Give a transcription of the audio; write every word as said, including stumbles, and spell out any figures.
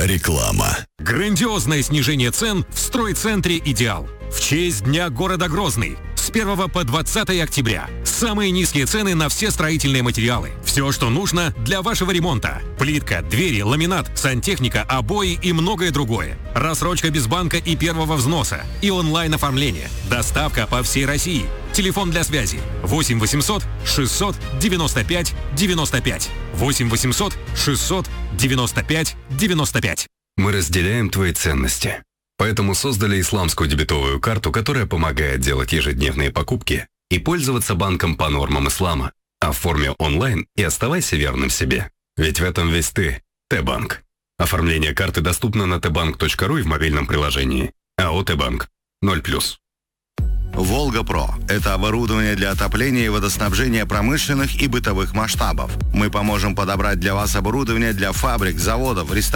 Реклама. Грандиозное снижение цен в стройцентре «Идеал». В честь Дня города Грозный. С первого по двадцатое октября. Самые низкие цены на все строительные материалы. Все, что нужно для вашего ремонта. Плитка, двери, ламинат, сантехника, обои и многое другое. Рассрочка без банка и первого взноса. И онлайн-оформление. Доставка по всей России. Телефон для связи восемь восемьсот шестьсот девяносто пять девяносто пять. восемь восемьсот шестьсот девяносто пять девяносто пять. Мы разделяем твои ценности. Поэтому создали исламскую дебетовую карту, которая помогает делать ежедневные покупки и пользоваться банком по нормам ислама. Оформи онлайн и оставайся верным себе. Ведь в этом весь ты. Т-банк. Оформление карты доступно на тэ банк точка ру и в мобильном приложении. АО «Т-банк». ноль плюс. «Волга-Про» – это оборудование для отопления и водоснабжения промышленных и бытовых масштабов. Мы поможем подобрать для вас оборудование для фабрик, заводов, ресторанов,